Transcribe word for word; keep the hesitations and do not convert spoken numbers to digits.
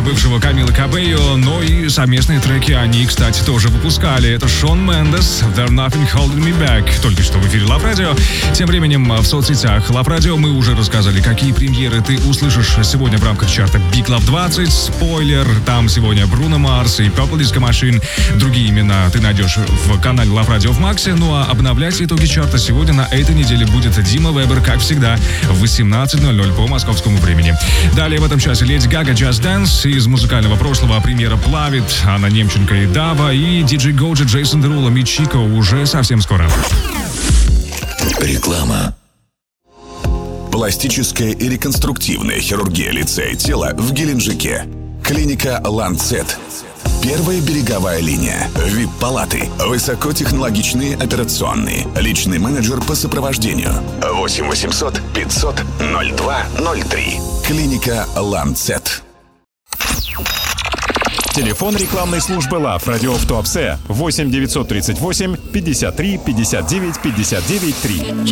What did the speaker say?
бывшего Камилы Кабелло, но и совместные треки они, кстати, тоже выпускали. Это Шон Мендес, There's Nothing Holding Me Back, только что в эфире Love Radio. Тем временем в соцсетях Love Radio мы уже рассказали, какие премьеры ты услышишь сегодня в рамках чарта Big Love двадцать. Спойлер, там сегодня Бруно Марс и Purple Disco Machine. Другие имена ты найдешь в канале Love Radio в Максе. Ну а обновлять итоги чарта сегодня на этой неделе будет Дима Вебер, как всегда, в восемнадцать ноль ноль по московскому времени. Далее в этом часе Леди Гага, Just Dance. Из музыкального прошлого премьера Плавит, Анна Немченко и Дава. И диджей Годжи, Джейсон Деруло, Мичико уже совсем скоро. Реклама. Пластическая и реконструктивная хирургия лица и тела в Геленджике. Клиника Ланцет. Первая береговая линия. ви ай пи-палаты. Высокотехнологичные операционные. Личный менеджер по сопровождению. восемь восемьсот пятьсот ноль два ноль три. Клиника Ланцет. Телефон рекламной службы Love Radio в Туапсе восемь девятьсот тридцать восемь пятьдесят три пятьдесят девять пятьдесят девять три.